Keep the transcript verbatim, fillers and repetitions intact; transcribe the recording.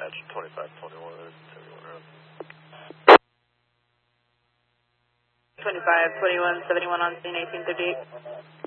dispatch, twenty-five twenty-one, seventy-one road. twenty-five twenty-one, seventy-one on scene, eighteen thirty-eight.